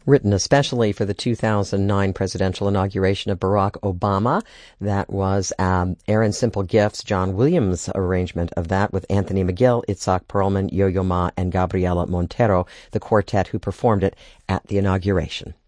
Written especially for the 2009 presidential inauguration of Barack Obama. That was Aaron Simple Gifts, John Williams' arrangement of that with Anthony McGill, Itzhak Perlman, Yo-Yo Ma, and Gabriela Montero, the quartet who performed it at the inauguration.